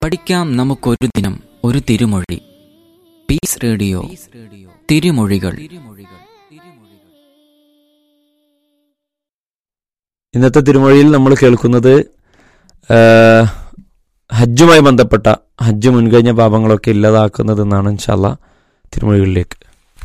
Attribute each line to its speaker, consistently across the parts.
Speaker 1: പഠിക്കാം നമുക്കൊരു ദിനം ഒരു തിരുമൊഴി. പീസ് റേഡിയോ തിരുമൊഴികൾ.
Speaker 2: ഇന്നത്തെ തിരുമൊഴിയിൽ നമ്മൾ കേൾക്കുന്നത് ഹജ്ജുമായി ബന്ധപ്പെട്ട ഹജ്ജ് മുൻകഴിഞ്ഞ പാപങ്ങളൊക്കെ ഇല്ലാതാക്കുന്നത് എന്നാണ്. ഇൻഷാ അല്ലാഹ് തിരുമൊഴികളിലേക്ക്.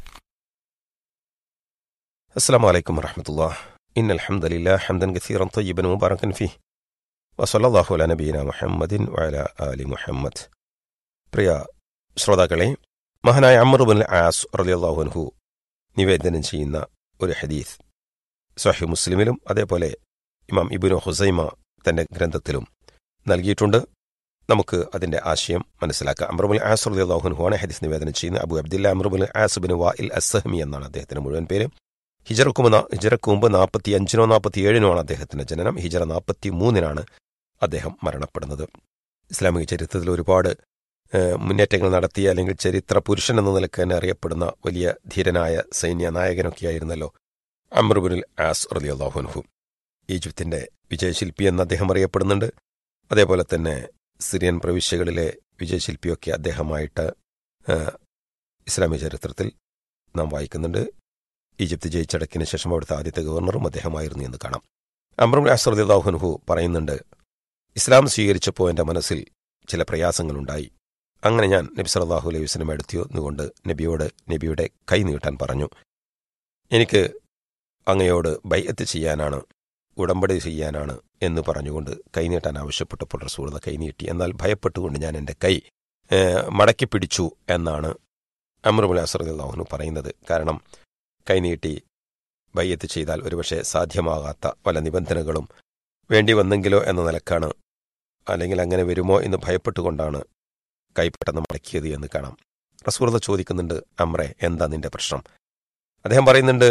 Speaker 3: അസ്സലാമു അലൈക്കും വറഹ്മത്തുള്ളാഹി. ഇന്നൽ ഹംദലില്ലാഹി ഹംദൻ കസീറൻ തയ്യിബൻ മുബാറകൻ ഫീഹി വസല്ലല്ലാഹു അലാ നബിയിനാ മുഹമ്മദിൻ വഅലാ ആലി മുഹമ്മദ്. പ്രിയ ശ്രോതാക്കളെ, മഹാനായ അംർ ഇബ്നുൽ ആസ് റളിയല്ലാഹു അൻഹു നിവേദനം ചെയ്യുന്ന ഒരു ഹദീസ് സ്വഹീഹ് മുസ്ലിമിലും അതേപോലെ ഇമാം ഇബ്നു ഖുസൈമ തന്റെ ഗ്രന്ഥത്തിലും നൽകിയിട്ടുണ്ട്. നമുക്ക് അതിന്റെ ആശയം മനസ്സിലാക്കാം. അംർ ഇബ്നുൽ ആസ് റളിയല്ലാഹു അൻഹു ആണ് ഹദീസ് നിവേദനം ചെയ്യുന്ന അബൂ അബ്ദില്ല അംർ ഇബ്നുൽ ആസ് ഇബ്നു വാഇൽ അസ്സഹ്മി എന്നാണ് അദ്ദേഹത്തിന്റെ മുഴുവൻ പേര്. ഹിജറക്ക് മുമ്പ് 45-നോ 47-നോ ആണ് അദ്ദേഹത്തിന്റെ ജനനം. ഹിജറ 43-നാണ് അദ്ദേഹം മരണപ്പെടുന്നത്. ഇസ്ലാമിക ചരിത്രത്തിൽ ഒരുപാട് മുന്നേറ്റങ്ങൾ നടത്തിയ, അല്ലെങ്കിൽ ചരിത്ര പുരുഷൻ എന്ന നിലക്ക് തന്നെ അറിയപ്പെടുന്ന വലിയ ധീരനായ സൈന്യ നായകനൊക്കെയായിരുന്നല്ലോ അംർ ഇബ്നുൽ ആസ് റളിയല്ലാഹു അൻഹു. ഈജിപ്തിന്റെ വിജയശില്പി എന്ന് അദ്ദേഹം അറിയപ്പെടുന്നുണ്ട്. അതേപോലെ തന്നെ സിറിയൻ പ്രവിശ്യകളിലെ വിജയശില്പിയൊക്കെ അദ്ദേഹമായിട്ട് ഇസ്ലാമിക ചരിത്രത്തിൽ നാം വായിക്കുന്നുണ്ട്. ഈജിപ്ത് ജയിച്ചടക്കിന് ശേഷം അവിടുത്തെ ആദ്യത്തെ ഗവർണറും അദ്ദേഹമായിരുന്നു എന്ന് കാണാം. അംർ ഇബ്നുൽ ആസ് റളിയല്ലാഹു അൻഹു പറയുന്നുണ്ട്, ഇസ്ലാം സ്വീകരിച്ചപ്പോൾ എൻ്റെ മനസ്സിൽ ചില പ്രയാസങ്ങളുണ്ടായി. അങ്ങനെ ഞാൻ നബി സല്ലല്ലാഹു അലൈഹി വസല്ലം അടുത്തുകൊണ്ട് നബിയുടെ കൈ നീട്ടാൻ പറഞ്ഞു. എനിക്ക് അങ്ങയോട് ബൈഅത്ത് ചെയ്യാനാണ്, ഉടമ്പടി ചെയ്യാനാണ് എന്ന് പറഞ്ഞുകൊണ്ട് കൈ നീട്ടാൻ ആവശ്യപ്പെട്ടപ്പോൾ റസൂൽ കൈ നീട്ടി. എന്നാൽ ഭയപ്പെട്ടുകൊണ്ട് ഞാൻ എൻ്റെ കൈ മടക്കി പിടിച്ചു എന്നാണ് അംർ ഇബ്നുൽ ആസ് റളിയല്ലാഹു അൻഹു പറയുന്നത്. കാരണം കൈനീട്ടി ബൈഅത്ത് ചെയ്താൽ ഒരുപക്ഷെ സാധ്യമാകാത്ത പല നിബന്ധനകളും വേണ്ടി വന്നെങ്കിലോ എന്ന നിലക്കാണ്, അല്ലെങ്കിൽ അങ്ങനെ വരുമോ എന്ന് ഭയപ്പെട്ടുകൊണ്ടാണ് കൈ പെട്ടെന്ന് മടക്കിയത് എന്ന് കാണാം. റസൂൽ ചോദിക്കുന്നുണ്ട്, അമ്രെ എന്താ നിന്റെ പ്രശ്നം? അദ്ദേഹം പറയുന്നുണ്ട്,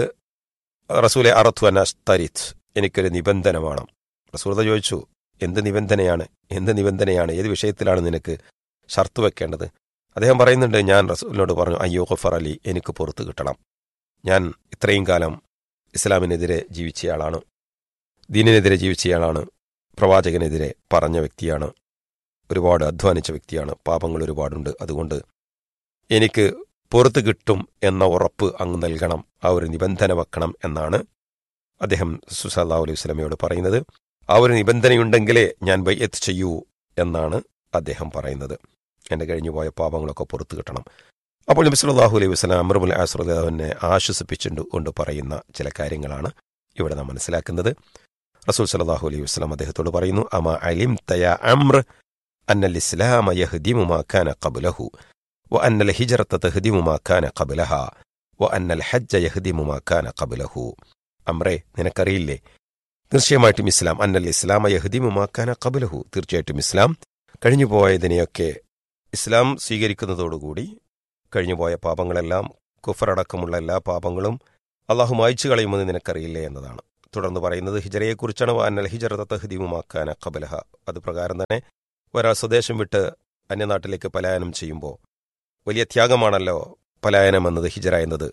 Speaker 3: റസൂലെ അറത്തു അനസ്തരിത്ത്, എനിക്കൊരു നിബന്ധന വേണം. റസൂൽ ചോദിച്ചു, എന്ത് നിബന്ധനയാണ്, ഏത് വിഷയത്തിലാണ് നിനക്ക് ഷർത്ത് വെക്കേണ്ടത്? അദ്ദേഹം പറയുന്നുണ്ട്, ഞാൻ റസൂലിനോട് പറഞ്ഞു, അയ്യോ ഗഫർ അലി, എനിക്ക് പുറത്ത് കിട്ടണം. ഞാൻ ഇത്രയും കാലം ഇസ്ലാമിനെതിരെ ജീവിച്ചയാളാണ്, ദീനിനെതിരെ ജീവിച്ചയാളാണ്, പ്രവാചകനെതിരെ പറഞ്ഞ വ്യക്തിയാണ്, ഒരുപാട് അധ്വാനിച്ച വ്യക്തിയാണ്, പാപങ്ങൾ ഒരുപാടുണ്ട്. അതുകൊണ്ട് എനിക്ക് പുറത്ത് കിട്ടും എന്ന ഉറപ്പ് അങ്ങ് നൽകണം, ആ ഒരു നിബന്ധന വെക്കണം എന്നാണ് അദ്ദേഹം സല്ലല്ലാഹു അലൈഹി വസല്ലമയോട് പറയുന്നത്. ആ ഒരു നിബന്ധനയുണ്ടെങ്കിലേ ഞാൻ ബൈഅത്ത് ചെയ്യൂ എന്നാണ് അദ്ദേഹം പറയുന്നത്. എൻ്റെ കഴിഞ്ഞുപോയ പാപങ്ങളൊക്കെ പുറത്ത് കിട്ടണം. അപ്പോൾ നബി സല്ലല്ലാഹു അലൈഹി വസല്ലം അംർ ഇബ്നുൽ ആസ് റളിയല്ലാഹുവിനെ ആശ്വസിപ്പിച്ചുകൊണ്ട് പറയുന്ന ചില കാര്യങ്ങളാണ് ഇവിടെ നാം മനസ്സിലാക്കുന്നത്. റസൂൽ സല്ലല്ലാഹു അലൈഹി വസല്ലം അദ്ദേഹത്തോട് പറയുന്നു, അമാ അലിംത യാ അംർ അന്നൽ ഇസ്ലാമ യഹ്ദിമു മാ കാന ഖബ്ലഹു വഅന്നൽ ഹിജ്റത തഹ്ദിമു മാ കാന ഖബ്ലഹാ വഅന്നൽ ഹജ്ജ യഹ്ദിമു മാ കാന ഖബ്ലഹു. അംറേ, നിനക്കറിയില്ലേ, തീർച്ചയായിട്ടും ഇസ്ലാം, അന്നൽ ഇസ്ലാമ യഹ്ദിമു മാ കാന ഖബ്ലഹു, തീർച്ചയായിട്ടും ഇസ്ലാം കഴിഞ്ഞുപോയതിനെയൊക്കെ, ഇസ്ലാം സ്വീകരിക്കുന്നതോടുകൂടി കഴിഞ്ഞുപോയ പാപങ്ങളെല്ലാം, കുഫറടക്കമുള്ള എല്ലാ പാപങ്ങളും അള്ളാഹു മായ്ച്ചു കളയുമെന്ന് നിനക്കറിയില്ലേ എന്നതാണ്. തുടർന്ന് പറയുന്നത് ഹിജറയെക്കുറിച്ചാണ്. അന്നൽ ഹിജറത തഹ്ദിമു മാ കാന ഖബ്ലഹ. അത് പ്രകാരം തന്നെ ഒരാൾ സ്വദേശം വിട്ട് അന്യനാട്ടിലേക്ക് പലായനം ചെയ്യുമ്പോൾ വലിയ ത്യാഗമാണല്ലോ പലായനം എന്നത്, ഹിജറ എന്നത്.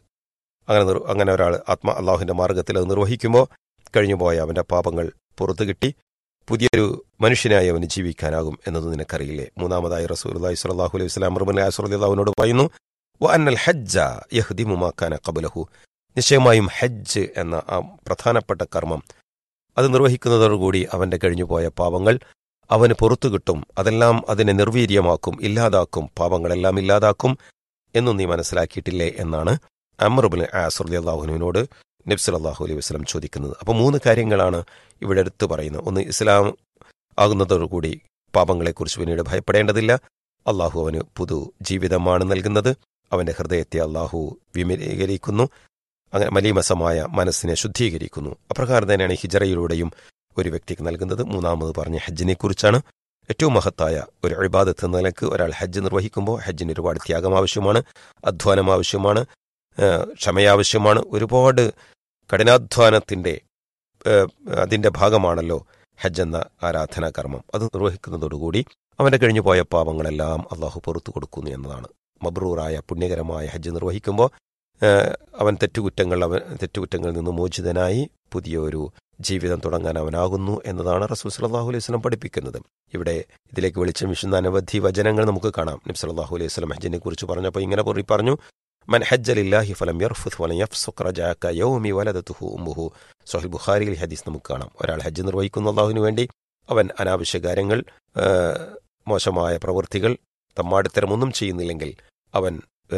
Speaker 3: അങ്ങനെ ഒരാൾ അള്ളാഹുവിന്റെ മാർഗത്തിൽ അത് നിർവഹിക്കുമ്പോൾ കഴിഞ്ഞുപോയ അവന്റെ പാപങ്ങൾ പുറത്തു കിട്ടി പുതിയൊരു മനുഷ്യനായി അവന് ജീവിക്കാനാകും എന്നത് നിനക്കറിയില്ലേ. മൂന്നാമതായി റസൂലുള്ളാഹി സ്വല്ലല്ലാഹു അലൈഹി വസല്ലം അംർ ഇബ്നുൽ ആസ് റളിയല്ലാഹുവിനോട് പറയുന്നു, വഅന്നൽ ഹജ്ജ യഹ്ദിമു മാ കാന ഖബ്ലഹു, നിശ്ചയമായും ഹജ്ജ് എന്ന ആ പ്രധാനപ്പെട്ട കർമ്മം അത് നിർവഹിക്കുന്നതോടുകൂടി അവന്റെ കഴിഞ്ഞുപോയ പാപങ്ങൾ അവന് പുറത്തു കിട്ടും, അതെല്ലാം അതിനെ നിർവീര്യമാക്കും, ഇല്ലാതാക്കും, പാപങ്ങളെല്ലാം ഇല്ലാതാക്കും എന്നും നീ മനസ്സിലാക്കിയിട്ടില്ലേ എന്നാണ് അംർ ഇബ്നുൽ ആസ് റളിയല്ലാഹുവിനോട് നബി സല്ലല്ലാഹു അലൈഹി വസല്ലം ചോദിക്കുന്നത്. അപ്പോൾ 3 കാര്യങ്ങളാണ് ഇവിടെ എടുത്തു പറയുന്നത്. ഒന്ന്, ഇസ്ലാം ആകുന്നതോടുകൂടി പാപങ്ങളെക്കുറിച്ച് പിന്നീട് ഭയപ്പെടേണ്ടതില്ല. അള്ളാഹു അവന് പുതു ജീവിതമാണ് നൽകുന്നത്. അവന്റെ ഹൃദയത്തെ അള്ളാഹു വിമലീകരിക്കുന്നു, അങ്ങനെ മലീമസമായ മനസ്സിനെ ശുദ്ധീകരിക്കുന്നു. അപ്രകാരം തന്നെയാണ് ഹിജറയിലൂടെയും ഒരു വ്യക്തിക്ക് നൽകുന്നത്. മൂന്നാമത് പറഞ്ഞ ഹജ്ജിനെ കുറിച്ചാണ്. ഏറ്റവും മഹത്തായ ഒരു ഇബാദത്ത് എന്ന നിലക്ക് ഒരാൾ ഹജ്ജ് നിർവഹിക്കുമ്പോൾ ഹജ്ജിന് ഒരുപാട് ത്യാഗം ആവശ്യമാണ്, അധ്വാനം ആവശ്യമാണ്, ക്ഷമയാവശ്യമാണ്. ഒരുപാട് കഠിനാധ്വാനത്തിന്റെ അതിന്റെ ഭാഗമാണല്ലോ ഹജ്ജ് എന്ന ആരാധനാ കർമ്മം. അത് നിർവഹിക്കുന്നതോടുകൂടി അവന്റെ കഴിഞ്ഞുപോയ പാപങ്ങളെല്ലാം അള്ളാഹു പുറത്തു കൊടുക്കുന്നു എന്നതാണ്. മബ്രൂറായ പുണ്യകരമായ ഹജ്ജ് നിർവഹിക്കുമ്പോൾ അവൻ തെറ്റുകുറ്റങ്ങളിൽ നിന്ന് മോചിതനായി പുതിയ ഒരു ജീവിതം തുടങ്ങാൻ അവനാകുന്നു എന്നതാണ് റസൂൽ സല്ലല്ലാഹു അലൈഹി വസല്ലം പഠിപ്പിക്കുന്നത്. ഇവിടെ ഇതിലേക്ക് വെളിച്ചം വീശുന്ന അനവധി വചനങ്ങൾ നമുക്ക് കാണാം. നബി സല്ലല്ലാഹു അലൈഹി വസല്ലം ഹജ്ജിനെ കുറിച്ച് പറഞ്ഞപ്പോൾ ഇങ്ങനെ പറഞ്ഞു, മൻ ഹജ്ജ ലില്ലാഹി ഫലം യർഫുസ് വലം യഫ്സുഖ് റജഅ കയൗമി വലദതുഹു ഉമ്മുഹു. സ്വഹീഹ് ബുഖാരിയിൽ ഹദീസ് നമുക്ക് കാണാം. ഒരാൾ ഹജ്ജ് നിർവഹിക്കുന്ന അല്ലാഹുവിന് വേണ്ടി അവൻ അനാവശ്യ കാര്യങ്ങൾ, മോശമായ പ്രവൃത്തികൾ, തമ്മാടിത്തരമൊന്നും ചെയ്യുന്നില്ലെങ്കിൽ അവൻ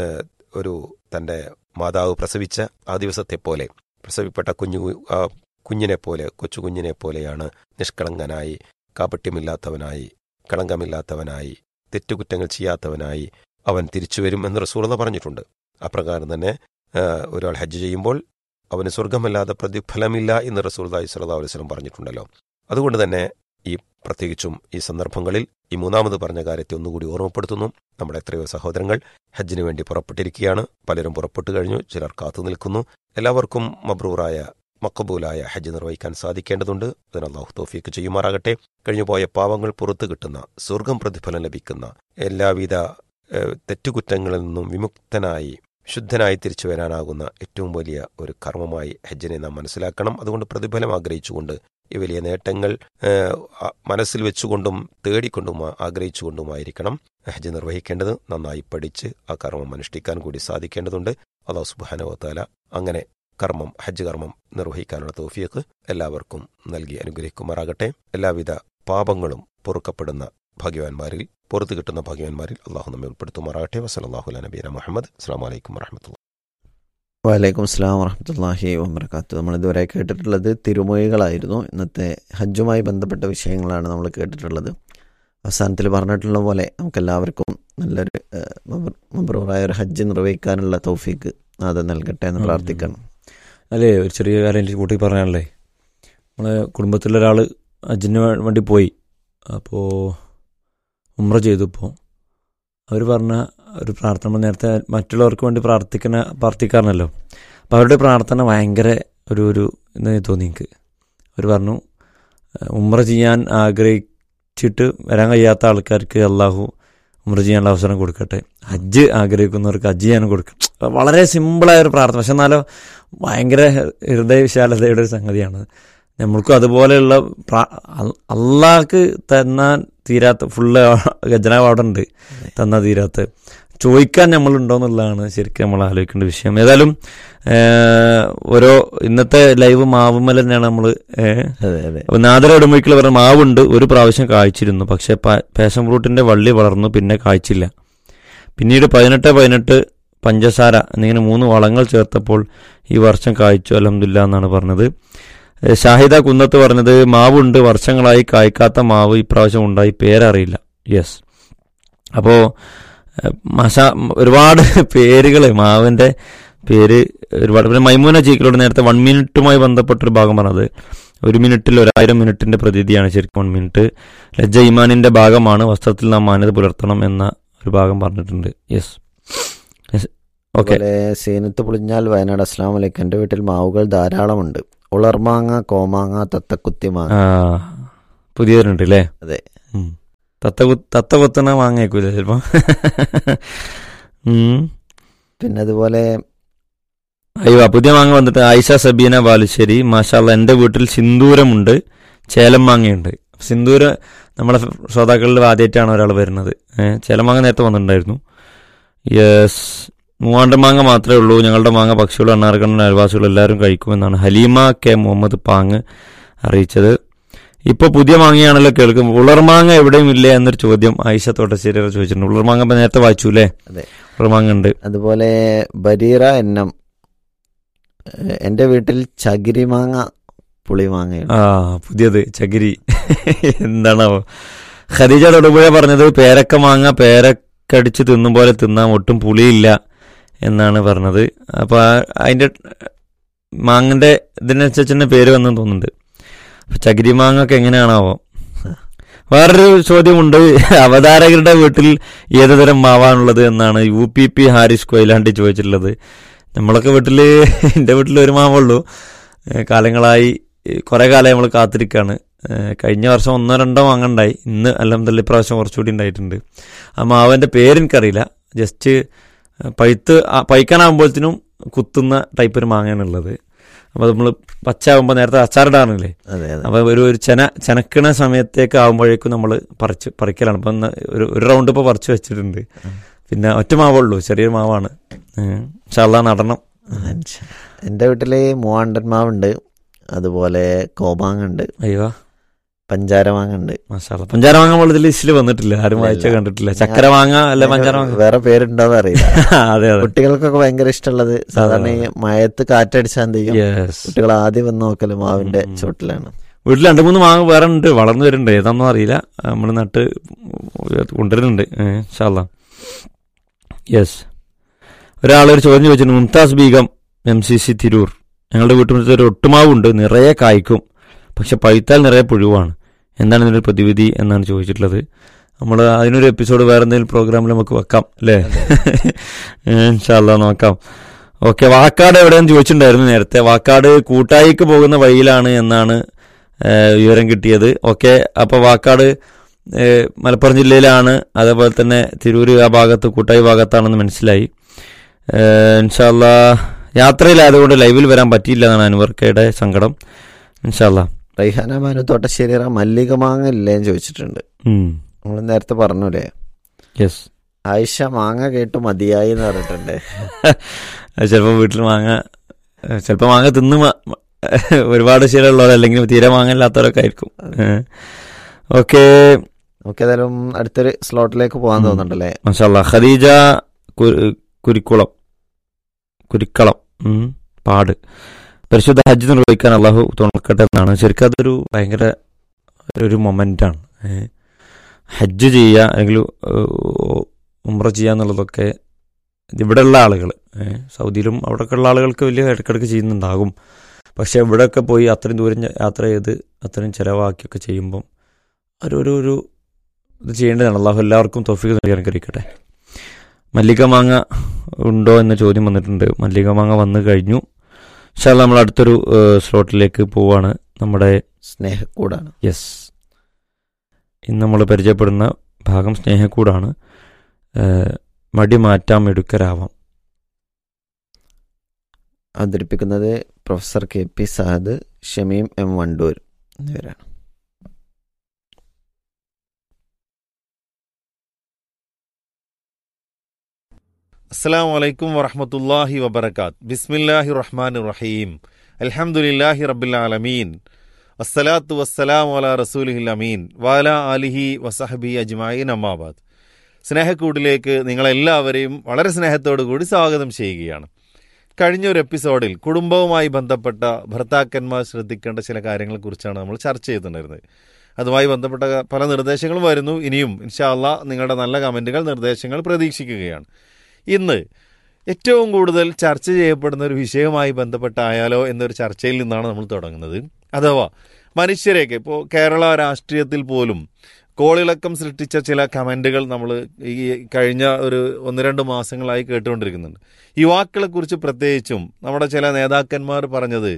Speaker 3: തൻ്റെ മാതാവ് പ്രസവിച്ച ആ ദിവസത്തെ പോലെ, പ്രസവിപ്പെട്ട കുഞ്ഞിനെ പോലെ, കൊച്ചു കുഞ്ഞിനെ പോലെയാണ് നിഷ്കളങ്കനായി, കാപട്യമില്ലാത്തവനായി, കളങ്കമില്ലാത്തവനായി, തെറ്റുകുറ്റങ്ങൾ ചെയ്യാത്തവനായി അവൻ തിരിച്ചുവരും എന്ന് റസൂലുള്ളാഹി പറഞ്ഞിട്ടുണ്ട്. അപ്രകാരം തന്നെ ഒരാൾ ഹജ്ജ് ചെയ്യുമ്പോൾ അവന് സ്വർഗമല്ലാതെ പ്രതിഫലമില്ല എന്ന് റസൂലുള്ളാഹി സ്വല്ലല്ലാഹു അലൈഹി വസല്ലം പറഞ്ഞിട്ടുണ്ടല്ലോ. അതുകൊണ്ട് തന്നെ പ്രത്യേകിച്ചും ഈ സന്ദർഭങ്ങളിൽ ഈ മൂന്നാമത് പറഞ്ഞ കാര്യത്തെ ഒന്നുകൂടി ഓർമ്മപ്പെടുത്തുന്നു. നമ്മുടെ എത്രയോ സഹോദരങ്ങൾ ഹജ്ജിന് വേണ്ടി പുറപ്പെട്ടിരിക്കുകയാണ്. പലരും പുറപ്പെട്ടു കഴിഞ്ഞു, ചിലർ കാത്തു നിൽക്കുന്നു. എല്ലാവർക്കും മബ്രൂറായ മഖബൂലായ ഹജ്ജ് നിർവഹിക്കാൻ സാധിക്കേണ്ടതുണ്ട്. അതിന് അല്ലാഹു തൗഫീഖ് ചെയ്യുമാറാകട്ടെ. കഴിഞ്ഞുപോയ പാവങ്ങൾ പുറത്തു കിട്ടുന്ന, സ്വർഗം പ്രതിഫലം ലഭിക്കുന്ന, എല്ലാവിധ തെറ്റുകുറ്റങ്ങളിൽ നിന്നും വിമുക്തനായി ശുദ്ധനായി തിരിച്ചു വരാനാകുന്ന ഏറ്റവും വലിയ ഒരു കർമ്മമായി ഹജ്ജിനെ നാം മനസ്സിലാക്കണം. അതുകൊണ്ട് പ്രതിഫലം ആഗ്രഹിച്ചുകൊണ്ട്, ഈ വലിയ നേട്ടങ്ങൾ മനസ്സിൽ വെച്ചുകൊണ്ടും തേടിക്കൊണ്ടും ആഗ്രഹിച്ചുകൊണ്ടുമായിരിക്കണം ഹജ്ജ് നിർവഹിക്കേണ്ടത്. നന്നായി പഠിച്ച് ആ കർമ്മം അനുഷ്ഠിക്കാൻ കൂടി സാധിക്കേണ്ടതുണ്ട്. അല്ലാഹു സുബ്ഹാനഹു വ തആല അങ്ങനെ ഹജ്ജ് കർമ്മം നിർവഹിക്കാനുള്ള തൗഫീഖ് എല്ലാവർക്കും നൽകി അനുഗ്രഹിക്കുമാറാകട്ടെ. എല്ലാവിധ പാപങ്ങളും പൊറുക്കപ്പെടുന്ന ഭാഗ്യവാന്മാരിൽ, പുറത്തു കിട്ടുന്ന ഭാഗ്യവാന്മാരിൽ അള്ളാഹു നമ്മെ ഉൾപ്പെടുത്തുമാറാകട്ടെ. വസല്ലല്ലാഹു അലാ നബിയിനാ മുഹമ്മദ്. അസ്സലാമു അലൈക്കും വറഹ്മത്തുള്ളാഹി.
Speaker 4: വലൈക്കും അസ്സലാം വറഹ്മത്തുള്ളാഹി വബറകാതുഹു. നമ്മളിതുവരെ കേട്ടിട്ടുള്ളത് തിരുമൊഴികളായിരുന്നു. ഇന്നത്തെ ഹജ്ജുമായി ബന്ധപ്പെട്ട വിഷയങ്ങളാണ് നമ്മൾ കേട്ടിട്ടുള്ളത്. അവസാനത്തിൽ പറഞ്ഞിട്ടുള്ള പോലെ നമുക്കെല്ലാവർക്കും നല്ലൊരു മബ്രൂറായ ഒരു ഹജ്ജ് നിർവഹിക്കാനുള്ള തൗഫീഖ് അത് നൽകട്ടെ എന്ന് പ്രാർത്ഥിക്കണം.
Speaker 2: അല്ലേ, ഒരു ചെറിയ കാര്യം എനിക്ക് കൂട്ടി പറഞ്ഞാലേ, നമ്മളെ കുടുംബത്തിലൊരാൾ ഹജ്ജിന് വേണ്ടി പോയി. അപ്പോൾ ഉംറ ചെയ്തപ്പോൾ അവർ പറഞ്ഞ ഒരു പ്രാർത്ഥന, നേരത്തെ മറ്റുള്ളവർക്ക് വേണ്ടി പ്രാർത്ഥിക്കാറുണ്ടല്ലോ, അപ്പോൾ അവരുടെ പ്രാർത്ഥന ഭയങ്കര ഒരു എന്താ തോന്നി എനിക്ക്. അവർ പറഞ്ഞു, ഉംറ ചെയ്യാൻ ആഗ്രഹിച്ചിട്ട് വരാൻ കഴിയാത്ത ആൾക്കാർക്ക് അള്ളാഹു ഉംറ ചെയ്യാനുള്ള അവസരം കൊടുക്കട്ടെ, ഹജ്ജ് ആഗ്രഹിക്കുന്നവർക്ക് ഹജ്ജ് ചെയ്യാനും കൊടുക്കും. വളരെ സിമ്പിളായ ഒരു പ്രാർത്ഥന, പക്ഷെ എന്നാലോ ഭയങ്കര ഹൃദയവിശാലതയുടെ ഒരു സംഗതിയാണ്. നമ്മൾക്കും അതുപോലെയുള്ള അള്ളാഹ്ക്ക് തന്നാൻ തീരാത്ത ഫുള്ള് ഖജനാവ് അവിടെ ഉണ്ട്, തന്നാൽ തീരാത്ത, ചോദിക്കാൻ നമ്മളുണ്ടോ എന്നുള്ളതാണ് ശരിക്കും നമ്മൾ ആലോചിക്കേണ്ട വിഷയം. ഏതായാലും ഓരോ ഇന്നത്തെ ലൈവ് മാവുമ്മൽ തന്നെയാണ് നമ്മൾ. നാദര ഉടമയ്ക്കുള്ള പറഞ്ഞ മാവുണ്ട്, ഒരു പ്രാവശ്യം കായ്ച്ചിരുന്നു, പക്ഷെ പാഷൻ ഫ്രൂട്ടിന്റെ വള്ളി വളർന്നു, പിന്നെ കായ്ച്ചില്ല. പിന്നീട് 18 പഞ്ചസാര എന്നിങ്ങനെ 3 വളങ്ങൾ ചേർത്തപ്പോൾ ഈ വർഷം കായ്ച്ചു, അൽഹംദുലില്ലാ എന്നാണ് പറഞ്ഞത്. ഷാഹിദ കുന്നത്ത് പറഞ്ഞത്, മാവുണ്ട്, വർഷങ്ങളായി കായ്ക്കാത്ത മാവ് ഇപ്രാവശ്യം ഉണ്ടായി, പേരറിയില്ല. യെസ്, അപ്പോൾ ഒരുപാട് പേരുകൾ, മാവിൻ്റെ പേര് ഒരുപാട്. പിന്നെ മൈമൂന ചീക്കിലോട് നേരത്തെ 1 മിനിറ്റുമായി ബന്ധപ്പെട്ടൊരു ഭാഗം പറഞ്ഞത്, 1 മിനിറ്റിൽ 1000 മിനിറ്റിന്റെ പ്രതീതിയാണ് ശരിക്കും 1 മിനിറ്റ്. ലജ്ജ ഈമാനിന്റെ ഭാഗമാണ്, വസ്ത്രത്തിൽ നാം മാന്യത പുലർത്തണം എന്ന ഒരു ഭാഗം പറഞ്ഞിട്ടുണ്ട്. Yes, okay.
Speaker 4: സീനത്ത് പൊളിഞ്ഞാൽ വയനാട്, അസ്സലാമു അലൈക്കും. എൻ്റെ വീട്ടിൽ മാവുകൾ ധാരാളമുണ്ട്. ഉളർമാങ്ങ, കോമാങ്ങ, തത്തക്കുത്തി മാങ്ങ.
Speaker 2: പുതിയവരുണ്ട് അല്ലേ?
Speaker 4: അതെ,
Speaker 2: തത്ത കൊത്തുന്ന മാങ്ങയേക്കൂല ചിലപ്പോ.
Speaker 4: പിന്നെ അതുപോലെ
Speaker 2: അയ്യോ, പുതിയ മാങ്ങ വന്നിട്ട് ആയിഷ സബീന ബാലുശ്ശേരി, മാഷാഅല്ലാഹ് എൻ്റെ വീട്ടിൽ സിന്ദൂരമുണ്ട്, ചേലം മാങ്ങയുണ്ട്. സിന്ദൂരം നമ്മളെ ശ്രോതാക്കളിൽ ആദ്യമായിട്ടാണ് ഒരാൾ വരുന്നത്. ചേലം മാങ്ങ നേരത്തെ വന്നിട്ടുണ്ടായിരുന്നു. യെസ്, മൂവാണ്ടൻ മാങ്ങ മാത്രമേ ഉള്ളൂ, ഞങ്ങളുടെ മാങ്ങ പക്ഷികളും അണ്ണാർക്കണ്ണൻ അയൽവാസികളും എല്ലാവരും കഴിക്കുമെന്നാണ് ഹലീമ കെ മുഹമ്മദ് പാങ് അറിയിച്ചത്. ഇപ്പോൾ പുതിയ മാങ്ങയാണല്ലോ കേൾക്കും. ഉളർമാങ്ങ എവിടെയും ഇല്ല എന്നൊരു ചോദ്യം ആയിഷ തോട്ടശ്ശേരി ചോദിച്ചിട്ടുണ്ട്. ഉളർമാങ്ങ നേരത്തെ വായിച്ചു അല്ലേ? ഉളർമാങ്ങ ഉണ്ട്.
Speaker 4: അതുപോലെ ബരീറ എണ്ണം, എൻ്റെ വീട്ടിൽ ചകിരി മാങ്ങ, പുളിമാങ്ങ.
Speaker 2: പുതിയത് ചകിരി എന്താണാവോ. ഖദീജ തൊടുപുഴ പറഞ്ഞത്, പേരക്ക മാങ്ങ പേരക്കടിച്ച് തിന്നും പോലെ തിന്നാൻ ഒട്ടും പുളിയില്ല എന്നാണ് പറഞ്ഞത്. അപ്പോൾ അതിൻ്റെ മാങ്ങൻ്റെ ഇതിനനുസരിച്ച് തന്നെ പേര് വന്നെന്ന് തോന്നുന്നുണ്ട്. അപ്പം ചകിരി മാങ്ങ ഒക്കെ എങ്ങനെയാണാവോ. വേറൊരു ചോദ്യമുണ്ട്, അവതാരകരുടെ വീട്ടിൽ ഏതുതരം മാവാണുള്ളത് എന്നാണ് UPP ഹാരിസ് കൊയിലാണ്ടി ചോദിച്ചിട്ടുള്ളത്. നമ്മളൊക്കെ എൻ്റെ വീട്ടിൽ ഒരു മാവുള്ളൂ. കാലങ്ങളായി കുറേ കാലം നമ്മൾ കാത്തിരിക്കുകയാണ്. കഴിഞ്ഞ വർഷം 1-2 മാങ്ങ ഉണ്ടായി. ഇന്ന് അൽഹംദുലില്ലാ ഇപ്രാവശ്യം കുറച്ചുകൂടി ഉണ്ടായിട്ടുണ്ട്. ആ മാവിൻ്റെ പേരെനിക്കറിയില്ല. ജസ്റ്റ് പഴുക്കാനാകുമ്പോഴത്തേനും കുത്തുന്ന ടൈപ്പ് ഒരു മാങ്ങയാണുള്ളത്. അപ്പോൾ നമ്മൾ പച്ചയാകുമ്പോൾ നേരത്തെ അച്ചാറിടാറില്ലേ,
Speaker 4: അതെ അതെ.
Speaker 2: അപ്പോൾ ഒരു ചെനക്കണ സമയത്തേക്ക് ആകുമ്പോഴേക്കും നമ്മൾ പറിക്കലാണ്. അപ്പം ഒരു റൗണ്ട് ഇപ്പോൾ പറിച്ച് വെച്ചിട്ടുണ്ട്. പിന്നെ ഒറ്റ മാവുള്ളൂ, ചെറിയൊരു മാവാണ്. ഇൻഷാ അല്ലാഹ് നടണം.
Speaker 4: എൻ്റെ വീട്ടിൽ മൂവാണ്ടൻ മാവുണ്ട്, അതുപോലെ കോമാങ്ങുണ്ട്,
Speaker 2: അയ്യോ
Speaker 4: പഞ്ചാര മാങ്ങ ഉണ്ട്.
Speaker 2: മാഷാ അല്ലാഹ്. പഞ്ചാര മാങ്ങ നമ്മളിതിൽ ലിസ്റ്റിൽ വന്നിട്ടില്ല, ആരും വായിച്ചാൽ കണ്ടിട്ടില്ല. ചക്കര മാങ്ങ അല്ല പഞ്ചാര മാങ്ങ,
Speaker 4: വേറെ പേരുണ്ടോന്ന് അറിയില്ല.
Speaker 2: അതെ അതെ.
Speaker 4: കുട്ടികൾക്കൊക്കെ ഭയങ്കര ഇഷ്ടമുള്ളത് സാധാരണ ഈ മഴയത്ത് കാറ്റടിച്ചാൽ എന്ത് ചെയ്യും, കുട്ടികൾ ആദ്യം വന്ന് നോക്കല് മാവിന്റെ ചോട്ടിലാണ്.
Speaker 2: വീട്ടിൽ 2-3 മാങ്ങ വേറെ ഉണ്ട്, വളർന്നു വരുന്നുണ്ട്, ഏതാണെന്നും അറിയില്ല. നമ്മൾ നട്ട് കൊണ്ടുവരുന്നുണ്ട് ഇൻഷാ അല്ലാഹ്. യെസ്. ഒരാളൊരു ചോദ്യം ചോദിച്ചിട്ടുണ്ട്. മുംതാസ് ബീഗം MCC തിരൂർ, ഞങ്ങളുടെ വീട്ടുമുറ്റത്ത് ഒരു ഒട്ടുമാവുണ്ട്, നിറയെ കായ്ക്കും, പക്ഷെ പഴുത്താൽ നിറയെ പുഴുവാണ്, എന്താണ് ഇതിൻ്റെ പ്രതിവിധി എന്നാണ് ചോദിച്ചിട്ടുള്ളത്. നമ്മൾ അതിനൊരു എപ്പിസോഡ് വേറെ എന്തെങ്കിലും പ്രോഗ്രാമിൽ നമുക്ക് വെക്കാം അല്ലേ? ഇൻഷാ അല്ലാഹ് നോക്കാം. ഓക്കെ. വാക്കാട് എവിടെയെന്ന് ചോദിച്ചിട്ടുണ്ടായിരുന്നു നേരത്തെ. വാക്കാട് കൂട്ടായിക്ക് പോകുന്ന വഴിയിലാണ് എന്നാണ് വിവരം കിട്ടിയത്. ഓക്കെ. അപ്പോൾ വാക്കാട് മലപ്പുറം ജില്ലയിലാണ്, അതേപോലെ തന്നെ തിരൂര് ആ ഭാഗത്ത് കൂട്ടായി ഭാഗത്താണെന്ന് മനസ്സിലായി. ഇൻഷാ അല്ലാഹ് യാത്രയിലായതുകൊണ്ട് ലൈവിൽ വരാൻ പറ്റിയില്ല എന്നാണ് അൻവർക്കയുടെ സങ്കടം. ഇൻഷാ അല്ലാഹ്.
Speaker 4: റൈഹാന മാനു തോട്ടശ്ശേരി മല്ലിക മാങ്ങ ഇല്ലേന്ന് ചോദിച്ചിട്ടുണ്ട്. നമ്മൾ നേരത്തെ പറഞ്ഞൂലേ,
Speaker 2: യെസ്.
Speaker 4: ആയിഷ മാങ്ങ കേട്ട് മതിയായി എന്ന് പറഞ്ഞിട്ടുണ്ട്.
Speaker 2: ചിലപ്പോൾ വീട്ടിൽ ചിലപ്പോൾ മാങ്ങ തിന്ന് ഒരുപാട് ശീലമുള്ളവർ, അല്ലെങ്കിൽ തീരെ മാങ്ങ ഇല്ലാത്തവരൊക്കെ ആയിരിക്കും. ഓക്കെ.
Speaker 4: നമുക്ക് ഏതായാലും അടുത്തൊരു സ്ലോട്ടിലേക്ക് പോകാൻ തോന്നുന്നുണ്ടല്ലേ?
Speaker 2: മാഷാ അല്ലാഹ്. ഖദീജ കുരിക്കളം പാട്, പരിശുദ്ധ ഹജ്ജ് നിർവഹിക്കാൻ അള്ളാഹു തുണക്കട്ടെ എന്നാണ്. ശരിക്കും അതൊരു ഭയങ്കര ഒരു മൊമെൻ്റാണ്. ഹജ്ജ് ചെയ്യുക അല്ലെങ്കിൽ ഉംറ ചെയ്യുക എന്നുള്ളതൊക്കെ ഇവിടെയുള്ള ആളുകൾ, സൗദിയിലും അവിടെയൊക്കെ ഉള്ള ആളുകൾക്ക് വലിയ ഇടയ്ക്കിടയ്ക്ക് ചെയ്യുന്നുണ്ടാകും. പക്ഷെ ഇവിടെയൊക്കെ പോയി അത്രയും ദൂരം യാത്ര ചെയ്ത് അത്രയും ചിലവാക്കിയൊക്കെ ചെയ്യുമ്പം ഒരു ഇത് ചെയ്യേണ്ടതാണ്. അള്ളാഹു എല്ലാവർക്കും തൗഫീഖ് നൽകി അനുഗ്രഹിക്കട്ടെ. മല്ലിക മാങ്ങ ഉണ്ടോ എന്ന ചോദ്യം വന്നിട്ടുണ്ട്. മല്ലിക മാങ്ങ വന്നു കഴിഞ്ഞു. ഇൻഷാ അല്ലാഹ് നമ്മൾ അടുത്തൊരു സ്ലോട്ടിലേക്ക് പോവാണ്. നമ്മുടെ
Speaker 4: സ്നേഹക്കൂടാണ്.
Speaker 2: യെസ്. ഇന്ന് നമ്മൾ പരിചയപ്പെടുന്ന ഭാഗം സ്നേഹക്കൂടാണ്. മടി മാറ്റാം എടുക്കരാവാം.
Speaker 4: അവതരിപ്പിക്കുന്നത് professor KP Saad, Shameem M Wandoor എന്നിവരാണ്.
Speaker 5: അസ്സലാമു അലൈക്കും വറഹ്മത്തുള്ളാഹി വബറകാത്ത്. ബിസ്മില്ലാഹിർ റഹ്മാനിർ റഹീം. അൽഹംദുലില്ലാഹി റബ്ബിൽ ആലമീൻ. വസ്സലാത്തു വസ്സലാമു അലാ റസൂലിഹിൽ അമീൻ വഅലാ ആലിഹി വസഹബിഹി അജ്മഈൻ. അമ്മാബാദ്. സ്നേഹക്കൂടിലേക്ക് നിങ്ങളെല്ലാവരെയും വളരെ സ്നേഹത്തോടു കൂടി സ്വാഗതം ചെയ്യുകയാണ്. കഴിഞ്ഞൊരു എപ്പിസോഡിൽ കുടുംബവുമായി ബന്ധപ്പെട്ട ഭർത്താക്കന്മാർ ശ്രദ്ധിക്കേണ്ട ചില കാര്യങ്ങളെക്കുറിച്ചാണ് നമ്മൾ ചർച്ച ചെയ്തിട്ടുണ്ടായിരുന്നത്. അതുമായി ബന്ധപ്പെട്ട പല നിർദ്ദേശങ്ങളും വരുന്നു. ഇനിയും ഇൻഷാ അല്ലാഹ് നിങ്ങളുടെ നല്ല കമൻറ്റുകൾ, നിർദ്ദേശങ്ങൾ പ്രതീക്ഷിക്കുകയാണ്. ഇന്ന് ഏറ്റവും കൂടുതൽ ചർച്ച ചെയ്യപ്പെടുന്ന ഒരു വിഷയവുമായി ബന്ധപ്പെട്ടായാലോ എന്നൊരു ചർച്ചയിൽ നിന്നാണ് നമ്മൾ തുടങ്ങുന്നത്. അഥവാ മനുഷ്യരെയൊക്കെ ഇപ്പോൾ കേരള രാഷ്ട്രീയത്തിൽ പോലും കോളിളക്കം സൃഷ്ടിച്ച ചില കമൻറ്റുകൾ നമ്മൾ ഈ കഴിഞ്ഞ ഒരു 1-2 മാസങ്ങളായി കേട്ടുകൊണ്ടിരിക്കുന്നുണ്ട്. യുവാക്കളെക്കുറിച്ച് പ്രത്യേകിച്ചും നമ്മുടെ ചില നേതാക്കന്മാർ പറഞ്ഞത്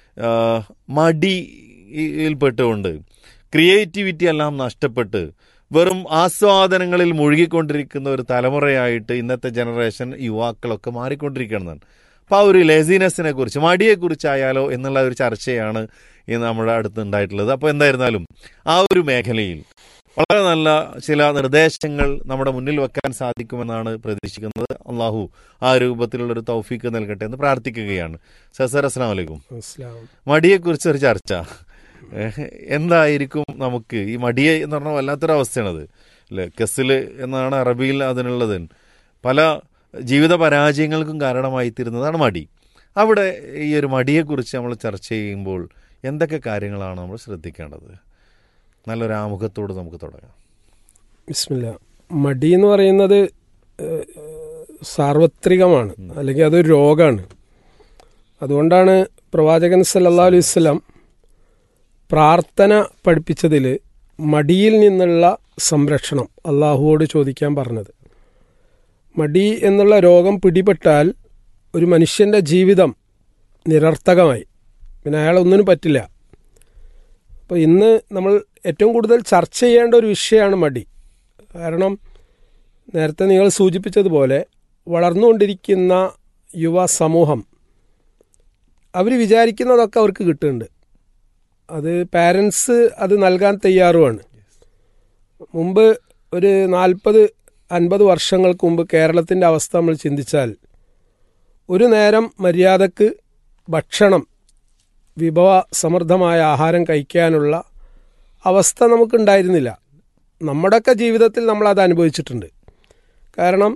Speaker 5: മടിയിൽപ്പെട്ടുകൊണ്ട് ക്രിയേറ്റിവിറ്റി എല്ലാം നഷ്ടപ്പെട്ട് വെറും ആസ്വാദനങ്ങളിൽ മുഴുകിക്കൊണ്ടിരിക്കുന്ന ഒരു തലമുറയായിട്ട് ഇന്നത്തെ ജനറേഷൻ യുവാക്കളൊക്കെ മാറിക്കൊണ്ടിരിക്കുകയാണ്. അപ്പോൾ ആ ഒരു ലേസിനെസ്സിനെ കുറിച്ച്, മടിയെക്കുറിച്ചായാലോ എന്നുള്ള ഒരു ചർച്ചയാണ് ഇന്ന് നമ്മുടെ അടുത്ത് ഉണ്ടായിട്ടുള്ളത്. അപ്പോൾ എന്തായിരുന്നാലും ആ ഒരു മേഖലയിൽ വളരെ നല്ല ചില നിർദ്ദേശങ്ങൾ നമ്മുടെ മുന്നിൽ വെക്കാൻ സാധിക്കുമെന്നാണ് പ്രതീക്ഷിക്കുന്നത്. അള്ളാഹു ആ രൂപത്തിലുള്ളൊരു തൗഫീക്ക് നൽകട്ടെ എന്ന് പ്രാർത്ഥിക്കുകയാണ്. സർ, അസ്സലാമു അലൈക്കും. മടിയെക്കുറിച്ചൊരു ചർച്ച എന്തായിരിക്കും? നമുക്ക് ഈ മടിയെ എന്ന് പറഞ്ഞാൽ വല്ലാത്തൊരവസ്ഥയാണത് അല്ലേ? കെസിൽ എന്നാണ് അറബിയിൽ അതിനുള്ളത്. പല ജീവിത പരാജയങ്ങൾക്കും കാരണമായി തീരുന്നതാണ് മടി. അവിടെ ഈ ഒരു മടിയെക്കുറിച്ച് നമ്മൾ ചർച്ച ചെയ്യുമ്പോൾ എന്തൊക്കെ കാര്യങ്ങളാണ് നമ്മൾ ശ്രദ്ധിക്കേണ്ടത്? നല്ലൊരു ആമുഖത്തോട് നമുക്ക് തുടങ്ങാം.
Speaker 6: ബിസ്മില്ലാ. മടി എന്ന് പറയുന്നത് സാർവത്രികമാണ്, അല്ലെങ്കിൽ അതൊരു രോഗമാണ്. അതുകൊണ്ടാണ് പ്രവാചകൻ സല്ലല്ലാഹു അലൈഹി വസല്ലം പ്രാർത്ഥന പഠിപ്പിച്ചതിൽ മടിയിൽ നിന്നുള്ള സംരക്ഷണം അള്ളാഹുവോട് ചോദിക്കാൻ പറഞ്ഞത്. മടി എന്നുള്ള രോഗം പിടിപെട്ടാൽ ഒരു മനുഷ്യൻ്റെ ജീവിതം നിരർത്ഥകമായി, പിന്നെ അയാളൊന്നിനും പറ്റില്ല. അപ്പോൾ ഇന്ന് നമ്മൾ ഏറ്റവും കൂടുതൽ ചർച്ച ചെയ്യേണ്ട ഒരു വിഷയമാണ് മടി. കാരണം നേരത്തെ നിങ്ങൾ സൂചിപ്പിച്ചതുപോലെ വളർന്നുകൊണ്ടിരിക്കുന്ന യുവ സമൂഹം അവർ വിചാരിക്കുന്നതൊക്കെ അവർക്ക് കിട്ടുന്നുണ്ട്. അത് പാരൻസ് അത് നൽകാൻ തയ്യാറുമാണ്. മുമ്പ് ഒരു 40-50 വർഷങ്ങൾക്ക് മുമ്പ് കേരളത്തിൻ്റെ അവസ്ഥ നമ്മൾ ചിന്തിച്ചാൽ ഒരു നേരം മര്യാദക്ക് ഭക്ഷണം, വിഭവ സമൃദ്ധമായ ആഹാരം കഴിക്കാനുള്ള അവസ്ഥ നമുക്കുണ്ടായിരുന്നില്ല. നമ്മുടെയൊക്കെ ജീവിതത്തിൽ നമ്മളത് അനുഭവിച്ചിട്ടുണ്ട്. കാരണം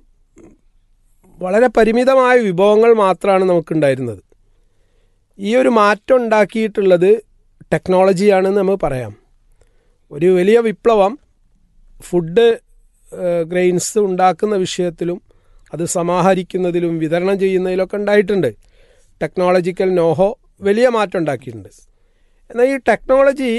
Speaker 6: വളരെ പരിമിതമായ വിഭവങ്ങൾ മാത്രമാണ് നമുക്കുണ്ടായിരുന്നത്. ഈ ഒരു മാറ്റം ഉണ്ടാക്കിയിട്ടുള്ളത് ടെക്നോളജിയാണെന്ന് നമുക്ക് പറയാം. ഒരു വലിയ വിപ്ലവം ഫുഡ് ഗ്രെയിൻസ് ഉണ്ടാക്കുന്ന വിഷയത്തിലും അത് സമാഹരിക്കുന്നതിലും വിതരണം ചെയ്യുന്നതിലൊക്കെ ഉണ്ടായിട്ടുണ്ട്. ടെക്നോളജിക്കൽ നോഹോ വലിയ മാറ്റം ഉണ്ടാക്കിയിട്ടുണ്ട്. എന്നാൽ ഈ ടെക്നോളജി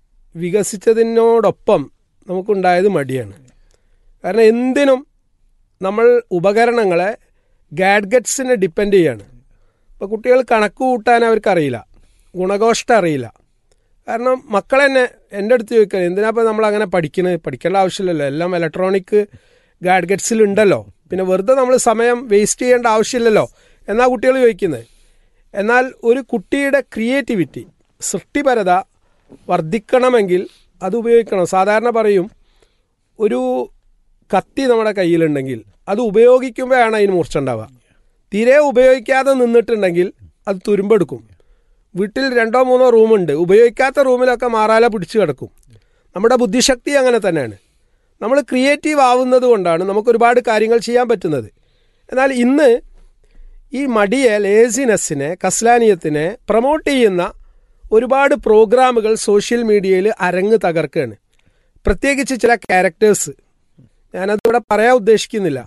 Speaker 6: വികസിച്ചതിനോടൊപ്പം നമുക്കുണ്ടായത് മടിയാണ്. കാരണം എന്തിനും നമ്മൾ ഉപകരണങ്ങളെ ഗാഡ്ഗറ്റ്സിനെ ഡിപ്പെൻഡ് ചെയ്യാണ്. ഇപ്പോൾ കുട്ടികൾ കണക്ക് കൂട്ടാൻ അവർക്കറിയില്ല, ഗുണഘോഷ്ടം അറിയില്ല. കാരണം മക്കൾ തന്നെ എൻ്റെ അടുത്ത് ചോദിക്കുക, എന്തിനാപ്പോൾ നമ്മൾ അങ്ങനെ പഠിക്കേണ്ട ആവശ്യമില്ലല്ലോ, എല്ലാം ഇലക്ട്രോണിക് ഗാഡ്ഗറ്റ്സിലുണ്ടല്ലോ, പിന്നെ വെറുതെ നമ്മൾ സമയം വേസ്റ്റ് ചെയ്യേണ്ട ആവശ്യമില്ലല്ലോ എന്നാ കുട്ടികൾ ചോദിക്കുന്നത്. എന്നാൽ ഒരു കുട്ടിയുടെ ക്രിയേറ്റിവിറ്റി, സൃഷ്ടിപരത വർദ്ധിക്കണമെങ്കിൽ അത് ഉപയോഗിക്കണം. സാധാരണ പറയും, ഒരു കത്തി നമ്മുടെ കയ്യിലുണ്ടെങ്കിൽ അത് ഉപയോഗിക്കുമ്പോഴാണ് അതിന് മൂർച്ച ഉണ്ടാവുക. തീരെ ഉപയോഗിക്കാതെ നിന്നിട്ടുണ്ടെങ്കിൽ അത് തുരുമ്പെടുക്കും. വീട്ടിൽ 2-3 റൂമുണ്ട്, ഉപയോഗിക്കാത്ത റൂമിലൊക്കെ മാറാല പിടിച്ചു കിടക്കും. നമ്മുടെ ബുദ്ധിശക്തി അങ്ങനെ തന്നെയാണ്. നമ്മൾ ക്രിയേറ്റീവ് ആവുന്നത് കൊണ്ടാണ് നമുക്ക് ഒരുപാട് കാര്യങ്ങൾ ചെയ്യാൻ പറ്റുന്നത്. എന്നാൽ ഇന്ന് ഈ മടിയെ, ലേസിനെസ്സിനെ, കസ്ലാനിയത്തിനെ പ്രൊമോട്ട് ചെയ്യുന്ന ഒരുപാട് പ്രോഗ്രാമുകൾ സോഷ്യൽ മീഡിയയിൽ അരങ്ങ് തകർക്കുകയാണ്. പ്രത്യേകിച്ച് ചില ക്യാരക്ടേഴ്സ്, ഞാനതിവിടെ പറയാൻ ഉദ്ദേശിക്കുന്നില്ല.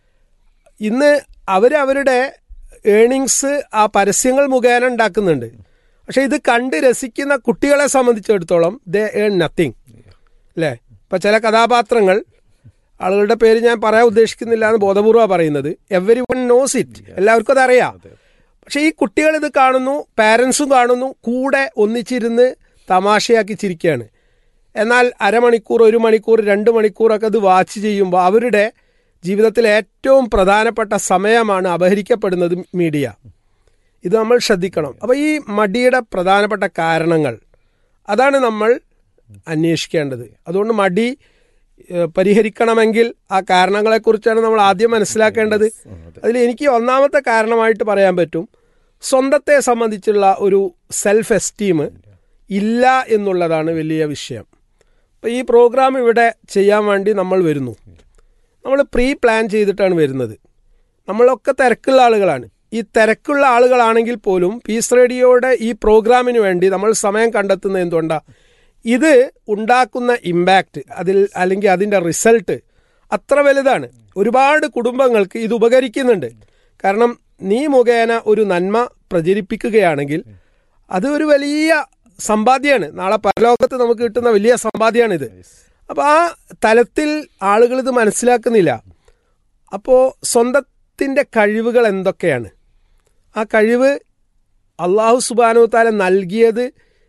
Speaker 6: ഇന്ന് അവരുടെ ഏണിങ്സ് ആ പരസ്യങ്ങൾ മുഖേന ഉണ്ടാക്കുന്നുണ്ട്. പക്ഷെ ഇത് കണ്ട് രസിക്കുന്ന കുട്ടികളെ സംബന്ധിച്ചിടത്തോളം ദേ ഏൺ നത്തിങ് അല്ലേ. ഇപ്പം ചില കഥാപാത്രങ്ങൾ, ആളുകളുടെ പേര് ഞാൻ പറയാൻ ഉദ്ദേശിക്കുന്നില്ല എന്ന് ബോധപൂർവ്വമാണ് പറയുന്നത്, എവരി വൺ നോസ് ഇറ്റ്, എല്ലാവർക്കും അതറിയാം. പക്ഷെ ഈ കുട്ടികൾ ഇത് കാണുന്നു, പാരൻസും കാണുന്നു, കൂടെ ഒന്നിച്ചിരുന്ന് തമാശയാക്കി ചിരിക്കുകയാണ്. എന്നാൽ അരമണിക്കൂർ, 1 മണിക്കൂർ, 2 മണിക്കൂറൊക്കെ ഇത് വാച്ച് ചെയ്യുമ്പോൾ അവരുടെ ജീവിതത്തിലെ ഏറ്റവും പ്രധാനപ്പെട്ട സമയമാണ് അപഹരിക്കപ്പെടുന്നത് മീഡിയ. ഇത് നമ്മൾ ശ്രദ്ധിക്കണം. അപ്പോൾ ഈ മടിയുടെ പ്രധാനപ്പെട്ട കാരണങ്ങൾ, അതാണ് നമ്മൾ അന്വേഷിക്കേണ്ടത്. അതുകൊണ്ട് മടി പരിഹരിക്കണമെങ്കിൽ ആ കാരണങ്ങളെക്കുറിച്ചാണ് നമ്മൾ ആദ്യം മനസ്സിലാക്കേണ്ടത്. അതിൽ എനിക്ക് ഒന്നാമത്തെ കാരണമായിട്ട് പറയാൻ പറ്റും, സ്വന്തത്തെ സംബന്ധിച്ചുള്ള ഒരു സെൽഫ് എസ്റ്റീം ഇല്ല എന്നുള്ളതാണ് വലിയ വിഷയം. അപ്പോൾ ഈ പ്രോഗ്രാം ഇവിടെ ചെയ്യാൻ വേണ്ടി നമ്മൾ വരുന്നു, നമ്മൾ പ്രീ പ്ലാൻ ചെയ്തിട്ടാണ് വരുന്നത്. നമ്മളൊക്കെ തിരക്കുള്ള ആളുകളാണ്. ഈ തിരക്കുള്ള ആളുകളാണെങ്കിൽ പോലും പീസ് റേഡിയോയുടെ ഈ പ്രോഗ്രാമിന് വേണ്ടി നമ്മൾ സമയം കണ്ടെത്തുന്നത് എന്തുകൊണ്ടാണ്? ഇത് ഉണ്ടാക്കുന്ന ഇമ്പാക്റ്റ്, അല്ലെങ്കിൽ അതിൻ്റെ റിസൾട്ട് അത്ര വലുതാണ്. ഒരുപാട് കുടുംബങ്ങൾക്ക് ഇത് ഉപകരിക്കുന്നുണ്ട്. കാരണം നീ മുഖേന ഒരു നന്മ പ്രചരിപ്പിക്കുകയാണെങ്കിൽ അത് ഒരു വലിയ സമ്പാദ്യമാണ്. നാളെ പരലോകത്ത് നമുക്ക് കിട്ടുന്ന വലിയ സമ്പാദ്യമാണിത്. അപ്പോൾ ആ തലത്തിൽ ആളുകൾ ഇത് മനസ്സിലാക്കുന്നില്ല. അപ്പോൾ സ്വന്തത്തിൻ്റെ കഴിവുകൾ എന്തൊക്കെയാണ്? ആ കഴിവ് അള്ളാഹു സുബ്ഹാനഹു വ തആല നൽകിയത്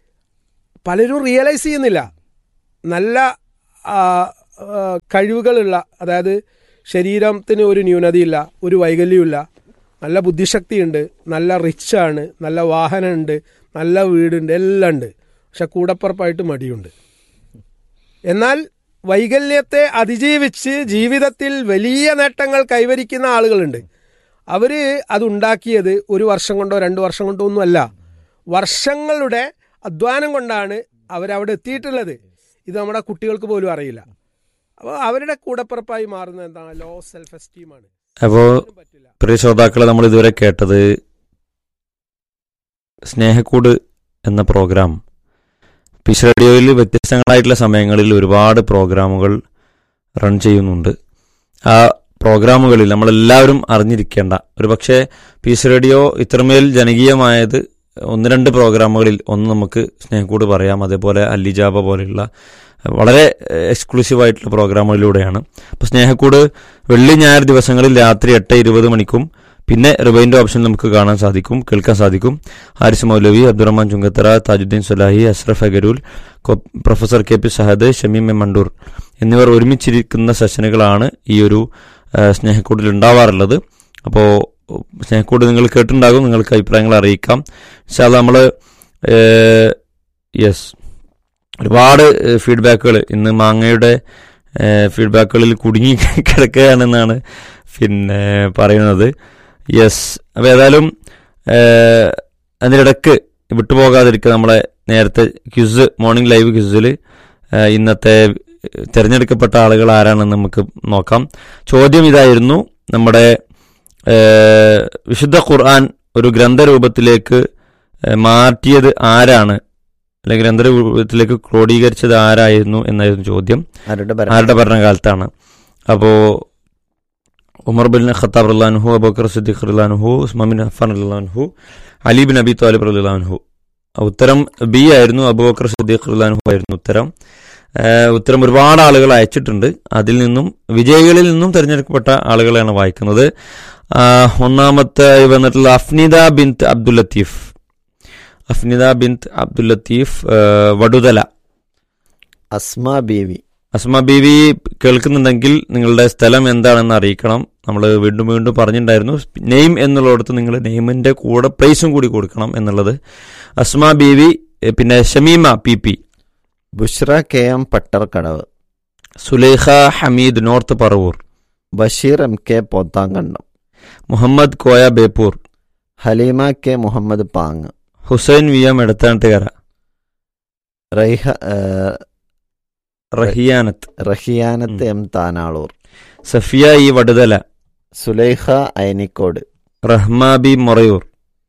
Speaker 6: പലരും റിയലൈസ് ചെയ്യുന്നില്ല. നല്ല കഴിവുകളുള്ള, അതായത് ശരീരത്തിന് ഒരു ന്യൂനതയില്ല, ഒരു വൈകല്യമില്ല, നല്ല ബുദ്ധിശക്തിയുണ്ട്, നല്ല റിച്ചാണ്, നല്ല വാഹനമുണ്ട്, നല്ല വീടുണ്ട്, എല്ലാം ഉണ്ട്. പക്ഷെ കൂടപ്പുറപ്പായിട്ട് മടിയുണ്ട്. എന്നാൽ വൈകല്യത്തെ അതിജീവിച്ച് ജീവിതത്തിൽ വലിയ നേട്ടങ്ങൾ കൈവരിക്കുന്ന ആളുകളുണ്ട്. അവർ അതുണ്ടാക്കിയത് 1 വർഷം കൊണ്ടോ 2 വർഷം കൊണ്ടോ ഒന്നുമല്ല, വർഷങ്ങളുടെ അധ്വാനം കൊണ്ടാണ് അവരവിടെ എത്തിയിട്ടുള്ളത്. ഇത് നമ്മുടെ കുട്ടികൾക്ക് പോലും അറിയില്ല. അപ്പോൾ അവരുടെ കൂടപ്പുറപ്പായി മാറുന്നത് എന്താണ്? Low self എസ്റ്റീമാണ്.
Speaker 2: അപ്പോൾ പ്രിയ ശ്രോതാക്കളെ, നമ്മൾ ഇതുവരെ കേട്ടത് സ്നേഹക്കൂട് എന്ന പ്രോഗ്രാം. പീസ് റേഡിയോയിൽ വ്യത്യസ്തങ്ങളായിട്ടുള്ള സമയങ്ങളിൽ ഒരുപാട് പ്രോഗ്രാമുകൾ റൺ ചെയ്യുന്നുണ്ട്. ആ പ്രോഗ്രാമുകളിൽ നമ്മളെല്ലാവരും അറിഞ്ഞിരിക്കേണ്ട, ഒരു പക്ഷേ പീസ് റേഡിയോ ഇത്രമേൽ ജനകീയമായത് 1-2 പ്രോഗ്രാമുകളിൽ ഒന്ന് നമുക്ക് സ്നേഹക്കൂട് പറയാം. അതേപോലെ അല്ലിജാബ പോലെയുള്ള വളരെ എക്സ്ക്ലൂസീവായിട്ടുള്ള പ്രോഗ്രാമുകളിലൂടെയാണ്. അപ്പോൾ സ്നേഹക്കൂട് വെള്ളി ഞായർ ദിവസങ്ങളിൽ രാത്രി 8:20 മണിക്കും പിന്നെ റിവൈൻഡ് ഓപ്ഷൻ നമുക്ക് കേൾക്കാൻ സാധിക്കും. ഹാരിസ് മൗലവി, Abdurahman Chungathara, Thajudheen Sulahi, Ashraf അഗരൂൽ, professor K P. Sahad, Shameem M Mandur എന്നിവർ ഒരുമിച്ചിരിക്കുന്ന സെഷനുകളാണ് ഈ ഒരു സ്നേഹക്കൂടിൽ ഉണ്ടാവാറുള്ളത്. അപ്പോൾ സ്നേഹക്കൂട് നിങ്ങൾ കേട്ടിട്ടുണ്ടാകും. നിങ്ങൾക്ക് അഭിപ്രായങ്ങൾ അറിയിക്കാം. ഇൻഷാ അല്ലാഹ് നമ്മൾ ഒരുപാട് ഫീഡ്ബാക്കുകൾ ഇന്ന് മാങ്ങയുടെ ഫീഡ്ബാക്കുകളിൽ കുടുങ്ങി കിടക്കുകയാണെന്നാണ് പിന്നെ പറയുന്നത്. അപ്പോൾ ഏതായാലും അതിനിടക്ക് വിട്ടുപോകാതിരിക്കുക. നമ്മളെ നേരത്തെ ക്വിസ്, മോർണിംഗ് ലൈവ് ക്വിസിൽ ഇന്നത്തെ തിരഞ്ഞെടുക്കപ്പെട്ട ആളുകൾ ആരാണെന്ന് നമുക്ക് നോക്കാം. ചോദ്യം ഇതായിരുന്നു: നമ്മുടെ വിശുദ്ധ ഖുർആൻ ഒരു ഗ്രന്ഥരൂപത്തിലേക്ക് മാറ്റിയത് ആരാണ്, അല്ലെങ്കിൽ ഗ്രന്ഥരൂപത്തിലേക്ക് ക്രോഡീകരിച്ചത് ആരായിരുന്നു എന്നായിരുന്നു ചോദ്യം. ആരുടെ ഭരണകാലത്താണ്? അപ്പോൾ ഉമർ ബിൻ ഖത്താബ് റളിയല്ലാഹു അൻഹു, അബൂബക്കർ സിദ്ദീഖ് റളിയല്ലാഹു അൻഹു, ഉസ്മാൻ ബിൻ അഫ്ഫാൻ റളിയല്ലാഹു അൻഹു, അലി ബിൻ അബി ത്വാലിബ് റളിയല്ലാഹു അൻഹു. ഉത്തരം ബി ആയിരുന്നു, അബൂബക്കർ സിദ്ദീഖ് റളിയല്ലാഹു അൻഹു ആയിരുന്നു ഉത്തരം. ഒരുപാട് ആളുകൾ അയച്ചിട്ടുണ്ട്. അതിൽ നിന്നും വിജയികളിൽ നിന്നും തിരഞ്ഞെടുക്കപ്പെട്ട ആളുകളെയാണ് വായിക്കുന്നത്. ഒന്നാമത്തെ വന്നിട്ടുള്ള അഫ്നിദ ബിൻത് അബ്ദുൽ ലത്തീഫ് വടുതല. അസ്മ ബീവി കേൾക്കുന്നുണ്ടെങ്കിൽ നിങ്ങളുടെ സ്ഥലം എന്താണെന്ന് അറിയിക്കണം. നമ്മൾ വീണ്ടും പറഞ്ഞിട്ടുണ്ടായിരുന്നു, നെയിം എന്നുള്ളിടത്ത് നിങ്ങൾ നെയിമിന്റെ കൂടെ പ്രൈസും കൂടി കൊടുക്കണം എന്നുള്ളത്. അസ്മ ബീവി, പിന്നെ Shameema PP,
Speaker 4: Bushra KM Pattarkadavu,
Speaker 2: Sulaikha Hameed north Paravur,
Speaker 4: Basheer MK Pothankandam,
Speaker 2: Muhammad Koya Beypore,
Speaker 4: Haleema K Muhammad പാങ്,
Speaker 2: Hussain VM എടത്താട്ടുകര,
Speaker 4: Rahiyanath M Tanalur,
Speaker 2: Safiya E Vaduthala,
Speaker 4: Sulaikha Ayanikode,
Speaker 2: Rahmabi Morayur.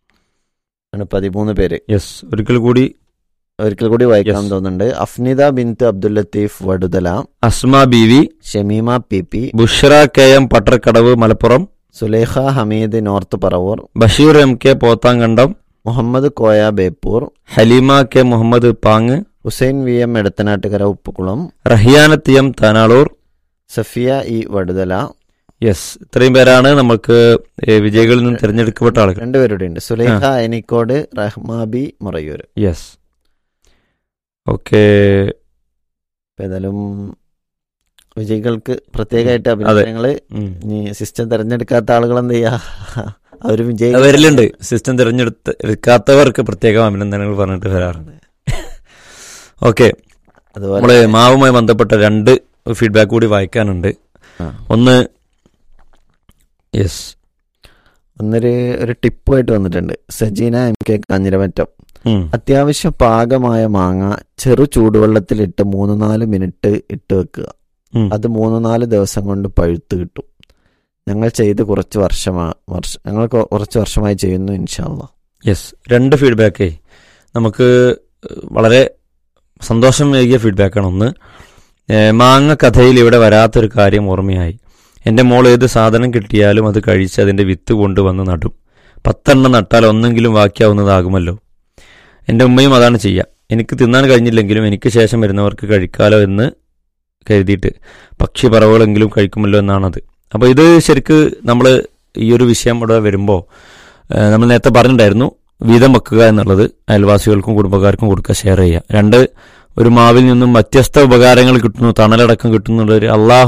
Speaker 4: 13 പേര്.
Speaker 2: ഒരിക്കൽ കൂടി
Speaker 4: വായിക്കാൻ തോന്നുന്നുണ്ട്. അഫ്നിദ ബിൻത് അബ്ദുൽ ലത്തീഫ് വടുതല,
Speaker 2: അസ്മ ബീവി,
Speaker 4: Shameema PP,
Speaker 2: Bushra KM Pattarkadavu Malappuram,
Speaker 4: Sulaikha Hameed north Paravur,
Speaker 2: Basheer MK Pothankandam,
Speaker 4: Muhammad Koya Beypore,
Speaker 2: Haleema K Muhammad പാങ്,
Speaker 4: Hussain VM Edathanattukara Uppukulam,
Speaker 2: Rahiyanath M Tanalur,
Speaker 4: Safiya E Vaduthala.
Speaker 2: ഇത്രയും പേരാണ് നമുക്ക് വിജയികളിൽ നിന്നും തിരഞ്ഞെടുക്കപ്പെട്ട ആളുകൾ.
Speaker 4: 2 പേരുടെ ഉണ്ട്. സുലൈഖ അയനിക്കോട്, റഹ്മാബി മൊറയൂർ.
Speaker 2: ഓക്കെ.
Speaker 4: ഏതായാലും വിജയികൾക്ക് പ്രത്യേകമായിട്ട് അഭിനന്ദനങ്ങള്. ഇനി സിസ്റ്റം തെരഞ്ഞെടുക്കാത്ത ആളുകൾ എന്ത് ചെയ്യാ, അവര്
Speaker 2: വിജയിലുണ്ട്. സിസ്റ്റം തിരഞ്ഞെടുക്കാത്തവർക്ക് പ്രത്യേകം അഭിനന്ദനങ്ങൾ പറഞ്ഞിട്ട് വരാറുണ്ട്. ഓക്കെ, നമ്മള് മാവുമായി ബന്ധപ്പെട്ട 2 ഫീഡ്ബാക്ക് കൂടി വായിക്കാനുണ്ട്.
Speaker 4: ഒരു ടിപ്പായിട്ട് വന്നിട്ടുണ്ട്. സജീന MK കാഞ്ഞിരമറ്റം. അത്യാവശ്യം പാകമായ മാങ്ങ ചെറു ചൂടുവെള്ളത്തിലിട്ട് 3-4 മിനിറ്റ് ഇട്ട് വെക്കുക. അത് 3-4 ദിവസം കൊണ്ട് പഴുത്ത് കിട്ടും. ഞങ്ങൾ കുറച്ച് വർഷമായി ചെയ്യുന്നു ഇൻഷാ അല്ലാഹ്.
Speaker 2: 2 ഫീഡ്ബാക്കേ നമുക്ക് വളരെ സന്തോഷം നൽകിയ ഫീഡ്ബാക്കാണ്. ഒന്ന്, മാങ്ങ കഥയിൽ ഇവിടെ വരാത്തൊരു കാര്യം ഓർമ്മയായി. എൻ്റെ മോൾ ഏത് സാധനം കിട്ടിയാലും അത് കഴിച്ച് അതിൻ്റെ വിത്ത് കൊണ്ടുവന്ന് നടും. 10 എണ്ണം നട്ടാൽ ഒന്നെങ്കിലും ബാക്കിയാവുന്നതാകുമല്ലോ. എൻ്റെ ഉമ്മയും അതാണ് ചെയ്യുക. എനിക്ക് തിന്നാൻ കഴിഞ്ഞില്ലെങ്കിലും എനിക്ക് ശേഷം വരുന്നവർക്ക് കഴിക്കാലോ എന്ന് കരുതിയിട്ട് പക്ഷി പറവുകളെങ്കിലും കഴിക്കുമല്ലോ എന്നാണത്. അപ്പോൾ ഇത് ശരിക്ക് നമ്മൾ ഈ ഒരു വിഷയം ഇവിടെ വരുമ്പോൾ നമ്മൾ നേരത്തെ പറഞ്ഞിട്ടുണ്ടായിരുന്നു, വീതം വെക്കുക എന്നുള്ളത് അയൽവാസികൾക്കും കുടുംബക്കാർക്കും കൊടുക്കുക, ഷെയർ ചെയ്യുക. 2, ഒരു മാവിൽ നിന്നും വ്യത്യസ്ത ഉപകാരങ്ങൾ കിട്ടുന്നു, തണലടക്കം കിട്ടുന്നുള്ളൊരു അള്ളാഹു